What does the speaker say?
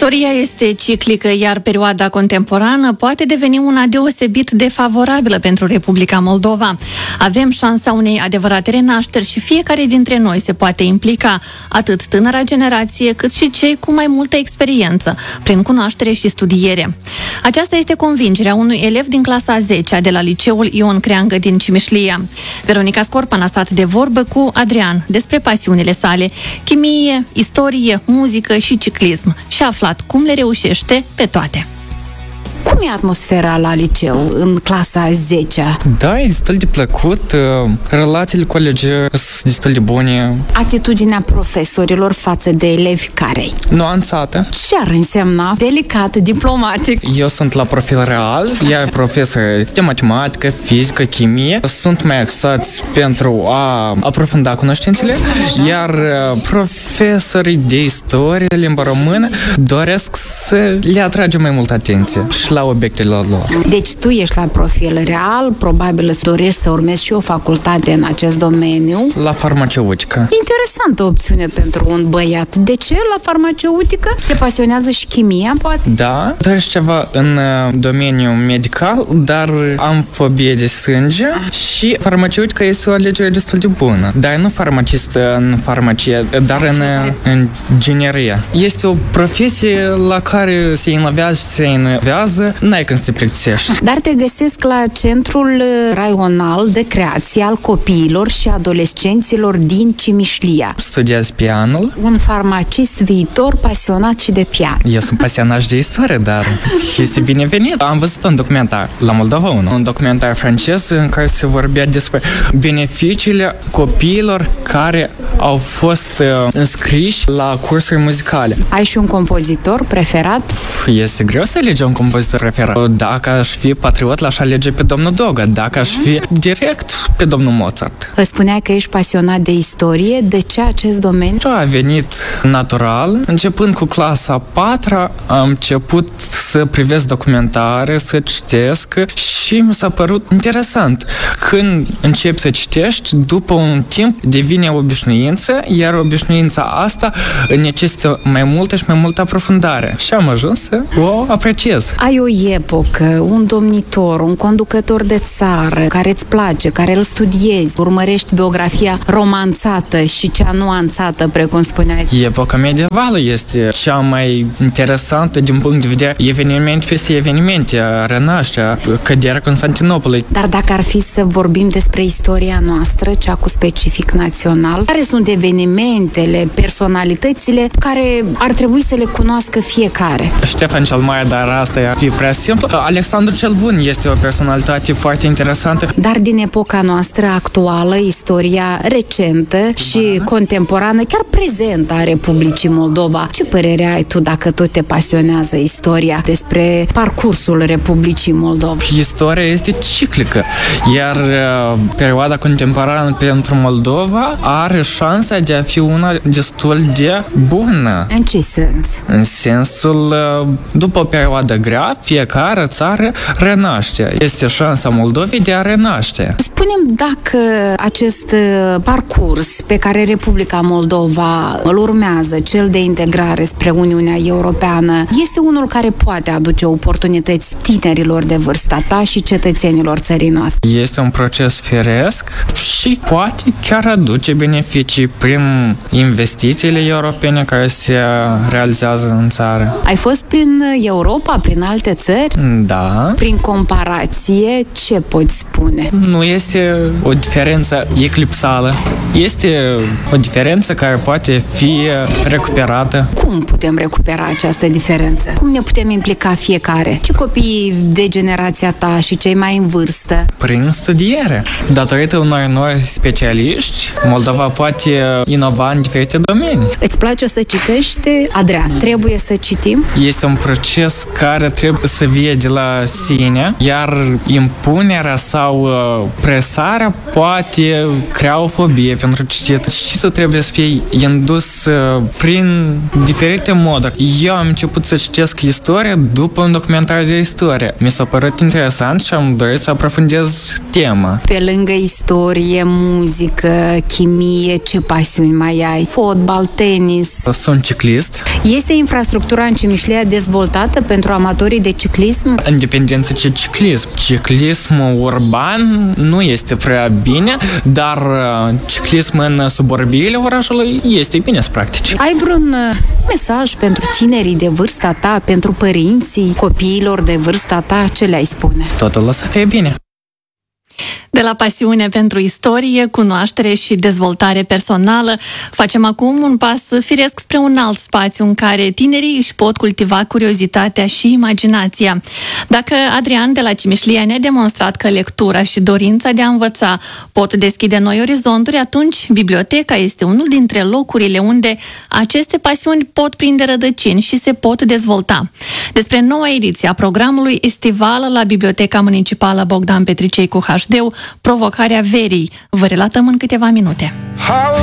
Istoria este ciclică, iar perioada contemporană poate deveni una deosebit de favorabilă pentru Republica Moldova. Avem șansa unei adevărate renașteri și fiecare dintre noi se poate implica, atât tânăra generație, cât și cei cu mai multă experiență, prin cunoaștere și studiere. Aceasta este convingerea unui elev din clasa a 10-a de la Liceul Ion Creangă din Cimișlia. Veronica Scorpan a stat de vorbă cu Adrian despre pasiunile sale, chimie, istorie, muzică și ciclism și a aflat cum le reușește pe toate. Cum e atmosfera la liceu, în clasa a 10-a? Da, e destul de plăcut. Relațiile colegii sunt destul de bune. Atitudinea profesorilor față de elevi care-i? Nuanțată. Ce ar însemna? Delicat, diplomatic? Eu sunt la profil real, iar profesorii de matematică, fizică, chimie sunt mai axați pentru a aprofunda cunoștințele, iar profesorii de istorie, limba română, doresc să le atrage mai mult atenție și la obiectele lor. Deci tu ești la profil real, probabil îți dorești să urmezi și o facultate în acest domeniu. La farmaceutică. Interesantă opțiune pentru un băiat. De ce la farmaceutică? Te pasionează și chimia, poate? Da, dar și ceva în domeniul medical, dar am fobie de sânge și farmaceutică este o alegere destul de bună. Dar nu farmacist în farmacie, dar în inginerie. Este o profesie la care se inovează, n-ai când să te plictisești. Dar te găsesc la Centrul Raional de Creație al Copiilor și Adolescenților din Cimișlia. Studiez pianul. Un farmacist viitor pasionat și de pian. Eu sunt pasionat și de istorie, dar este binevenit. Am văzut un documentar la Moldova 1, un documentar francez în care se vorbea despre beneficiile copiilor care au fost înscriși la cursuri muzicale. Ai și un compozitor preferat? Este greu să alegem un compozitor preferat. Dacă aș fi patriot, l-aș alege pe domnul Doga. Dacă aș fi direct, pe domnul Mozart. Îți spuneai că ești pasionat de istorie. De ce acest domeniu? A venit natural. Începând cu clasa a 4-a, am început să privesc documentare, să citesc și mi s-a părut interesant. Când începi să citești, după un timp devine obișnuință, iar obișnuința asta necesită mai multă și mai multă aprofundare. Și am ajuns să o apreciez. Ai o epocă, un domnitor, un conducător de țară care îți place, care îl studiezi, urmărești biografia romanțată și cea nuanțată, precum spuneai. Epoca medievală este cea mai interesantă din punct de vedere eveniment peste evenimente, renașterea, căderea Constantinopolului. Dar dacă ar fi să vorbim despre istoria noastră, cea cu specific național, care sunt evenimentele, personalitățile care ar trebui să le cunoască fiecare? Ștefan cel Mare, dar asta e fi prea simplu. Alexandru cel Bun este o personalitate foarte interesantă. Dar din epoca noastră actuală, istoria recentă și contemporană, chiar prezentă a Republicii Moldova, ce părere ai tu, dacă tot te pasionează istoria, despre parcursul Republicii Moldova? Istoria este ciclică, iar perioada contemporană pentru Moldova are șansa de a fi una destul de bună. În ce sens? În sensul, după o perioadă grea, fiecare țară renaște. Este șansa Moldovei de a renaște. Spune-mi dacă acest parcurs pe care Republica Moldova îl urmează, cel de integrare spre Uniunea Europeană, este unul care poate aduce oportunități tinerilor de vârsta ta și cetățenilor țării noastre. Este un proces firesc și poate chiar aduce beneficii prin investițiile europene care se realizează în țară. Ai fost prin Europa, prin alte țări? Da. Prin comparație, ce poți spune? Nu este o diferență eclipsală. Este o diferență care poate fi recuperată. Cum putem recupera această diferență? Cum ne putem implica fiecare? Și copiii de generația ta și cei mai în vârstă? Prin studiere. Datorită unor noi specialiști, Moldova poate inova în diferite domenii. Îți place să citești, Adrian? Trebuie să citim? Este un proces care trebuie să vie de la sine, iar impunerea sau presarea poate crea o fobie pentru citit. Citul trebuie să fie indus prin diferite moduri. Eu am început să citesc istorie documentare după un documentar de istorie. Mi s-a părut interesant și am dorit să aprofundez tema. Pe lângă istorie, muzică, chimie, ce pasiuni mai ai? Fotbal, tenis? Sunt ciclist. Este infrastructura în Cimișlea dezvoltată pentru amatorii de ciclism? În dependență ce ciclism. Ciclismul urban nu este prea bine, dar ciclism în suburbiile orașului este bine să practici. Ai vreun mesaj pentru tinerii de vârsta ta, pentru părinții copiilor de vârsta ta? Ce le-ai spune? Totul o să fie bine. De la pasiune pentru istorie, cunoaștere și dezvoltare personală, facem acum un pas firesc spre un alt spațiu în care tinerii își pot cultiva curiozitatea și imaginația. Dacă Adrian de la Cimișlia ne-a demonstrat că lectura și dorința de a învăța pot deschide noi orizonturi, atunci biblioteca este unul dintre locurile unde aceste pasiuni pot prinde rădăcini și se pot dezvolta. Despre noua ediție a programului estival la Biblioteca Municipală Bogdan Petricei cu HD, Provocarea verii, vă relatăm în câteva minute.